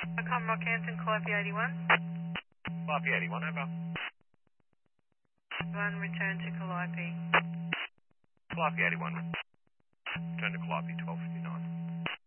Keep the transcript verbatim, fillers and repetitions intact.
Commonwealth Hampton, Calliope eighty-one. Calliope eighty-one, over. One, return to Calliope. Calliope eighty-one. Turn to Calliope twelve fifty-nine.